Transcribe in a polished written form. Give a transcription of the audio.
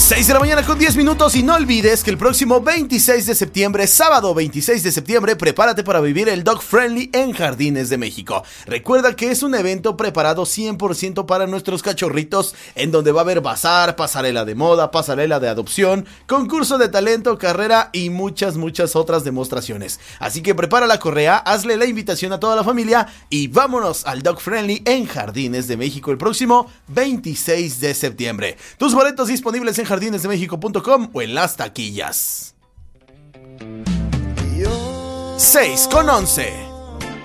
6 de la mañana con 10 minutos y no olvides que el próximo 26 de septiembre, sábado 26 de septiembre, prepárate para vivir el Dog Friendly en Jardines de México. Recuerda que es un evento preparado 100% para nuestros cachorritos, en donde va a haber bazar, pasarela de moda, pasarela de adopción, concurso de talento, carrera y muchas otras demostraciones. Así que prepara la correa, hazle la invitación a toda la familia y vámonos al Dog Friendly en Jardines de México el próximo 26 de septiembre. Tus boletos disponibles en jardinesdemexico.com o en las taquillas. 6 con 11.